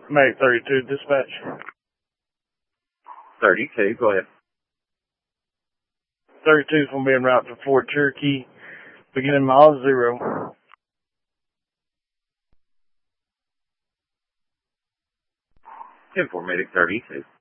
Medic 32, dispatch. 32, go ahead. 32 is going to be en route to Fort Cherokee, beginning mile 0. 10-4, Medic 32.